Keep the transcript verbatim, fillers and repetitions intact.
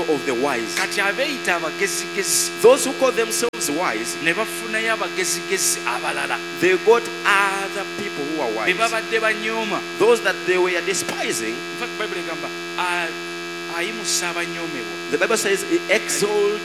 of the wise. kati abeeyita abagezigezi Those who call themselves wise, ne bafunayo abagezigezi abalala they got other people who are be wise. babadde banyooma. Those that they were despising, In fact, Bible egamba a- ayimusa abanyoomebwa. the Bible says, he exalted